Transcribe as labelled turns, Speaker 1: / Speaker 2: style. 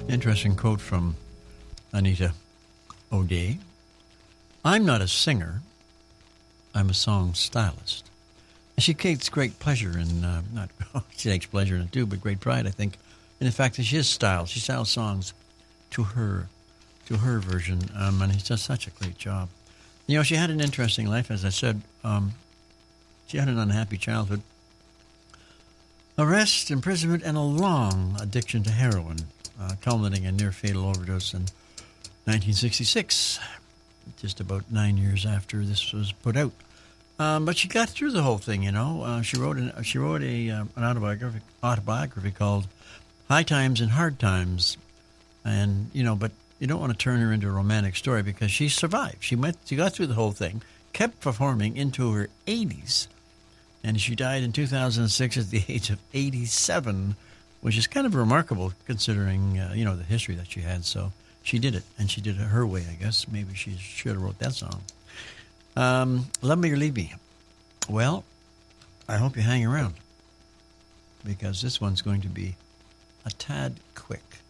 Speaker 1: Interesting quote from Anita O'Day. I'm not a singer. I'm a song stylist. And she takes great pleasure in, not she takes pleasure in it too, but great pride, I think, in the fact that she is styled. She styles songs to her version, and he does such a great job. You know, she had an interesting life, as I said. She had an unhappy childhood. Arrest, imprisonment, and a long addiction to heroin, culminating in near-fatal overdose in 1966, just about 9 years after this was put out. But she got through the whole thing, you know. She wrote an autobiography called High Times and Hard Times, and you know, but you don't want to turn her into a romantic story because she survived. She got through the whole thing, kept performing into her 80s, and she died in 2006 at the age of 87, which is kind of remarkable considering you know, the history that she had. So she did it, and she did it her way, I guess. Maybe she should have wrote that song. Love Me or Leave Me. Well, I hope you hang around because this one's going to be a tad quick.